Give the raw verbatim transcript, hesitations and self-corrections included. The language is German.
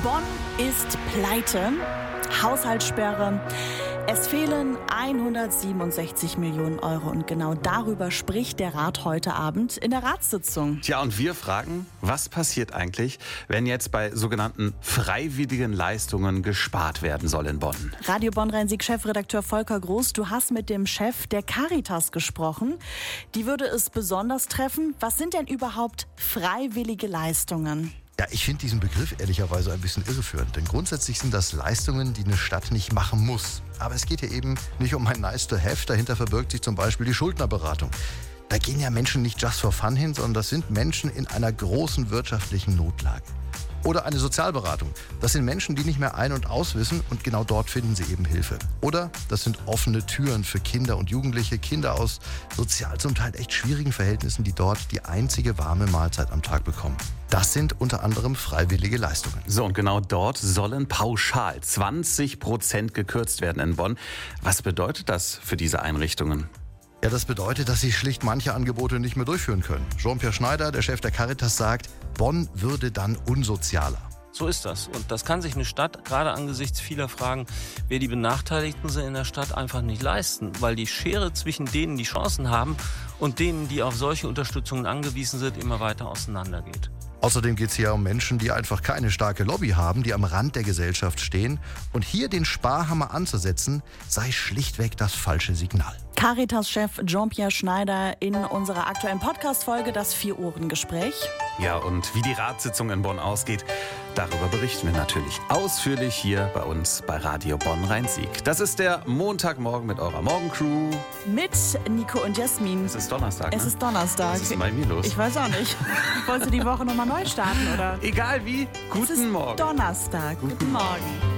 Bonn ist pleite, Haushaltssperre. Es fehlen hundertsiebenundsechzig Millionen Euro und genau darüber spricht der Rat heute Abend in der Ratssitzung. Tja, und wir fragen, was passiert eigentlich, wenn jetzt bei sogenannten freiwilligen Leistungen gespart werden soll in Bonn? Radio Bonn-Rhein-Sieg-Chefredakteur Volker Groß, du hast mit dem Chef der Caritas gesprochen. Die würde es besonders treffen. Was sind denn überhaupt freiwillige Leistungen? Ja, ich finde diesen Begriff ehrlicherweise ein bisschen irreführend, denn grundsätzlich sind das Leistungen, die eine Stadt nicht machen muss. Aber es geht hier eben nicht um ein nice to have, dahinter verbirgt sich zum Beispiel die Schuldnerberatung. Da gehen ja Menschen nicht just for fun hin, sondern das sind Menschen in einer großen wirtschaftlichen Notlage. Oder eine Sozialberatung. Das sind Menschen, die nicht mehr ein- und auswissen und genau dort finden sie eben Hilfe. Oder das sind offene Türen für Kinder und Jugendliche, Kinder aus sozial zum Teil echt schwierigen Verhältnissen, die dort die einzige warme Mahlzeit am Tag bekommen. Das sind unter anderem freiwillige Leistungen. So, und genau dort sollen pauschal zwanzig Prozent gekürzt werden in Bonn. Was bedeutet das für diese Einrichtungen? Ja, das bedeutet, dass sie schlicht manche Angebote nicht mehr durchführen können. Jean-Pierre Schneider, der Chef der Caritas, sagt, Bonn würde dann unsozialer. So ist das. Und das kann sich eine Stadt, gerade angesichts vieler Fragen, wer die Benachteiligten sind in der Stadt, einfach nicht leisten. Weil die Schere zwischen denen, die Chancen haben und denen, die auf solche Unterstützungen angewiesen sind, immer weiter auseinandergeht. Außerdem geht es hier um Menschen, die einfach keine starke Lobby haben, die am Rand der Gesellschaft stehen. Und hier den Sparhammer anzusetzen, sei schlichtweg das falsche Signal. Caritas-Chef Jean-Pierre Schneider in unserer aktuellen Podcast-Folge Das Vier-Ohren-Gespräch. Ja, und wie die Ratssitzung in Bonn ausgeht, darüber berichten wir natürlich ausführlich hier bei uns bei Radio Bonn-Rhein-Sieg. Das ist der Montagmorgen mit eurer Morgencrew. Mit Nico und Jasmin. Es ist Donnerstag, ne? Es ist Donnerstag. Was ist denn bei mir los? Ich weiß auch nicht. Wolltest du die Woche nochmal neu starten, oder? Egal wie, Es ist guten Morgen. Donnerstag. Guten Morgen.